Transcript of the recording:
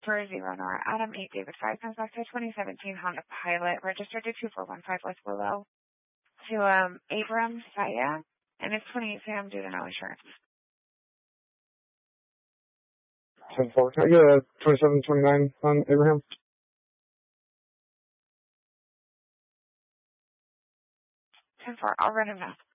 Nora Adam 8 David 5 comes back to a 2017 Honda Pilot registered to 2415 West Willow to Abram Saya, and it's 28 Sam due to no insurance. 10-4. Can I get a 2729 on Abraham? 10-4. I'll run him now.